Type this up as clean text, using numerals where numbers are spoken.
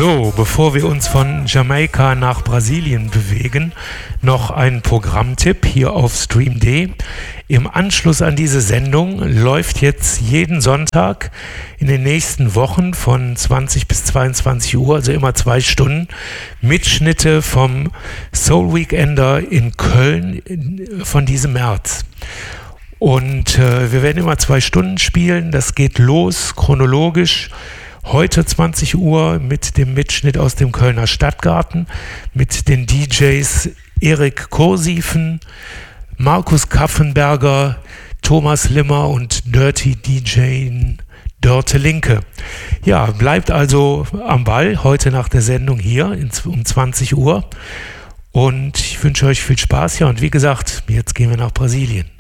So, bevor wir uns von Jamaika nach Brasilien bewegen, noch ein Programmtipp hier auf Stream.de. Im Anschluss an diese Sendung läuft jetzt jeden Sonntag in den nächsten Wochen von 20 bis 22 Uhr, also immer 2 Stunden, Mitschnitte vom Soul Weekender in Köln von diesem März. Und wir werden immer 2 Stunden spielen, das geht los chronologisch. Heute 20 Uhr mit dem Mitschnitt aus dem Kölner Stadtgarten mit den DJs Erik Kursiefen, Markus Kaffenberger, Thomas Limmer und Dirty DJ Dörte Linke. Ja, bleibt also am Ball heute nach der Sendung hier um 20 Uhr und ich wünsche euch viel Spaß. Ja, und wie gesagt, jetzt gehen wir nach Brasilien.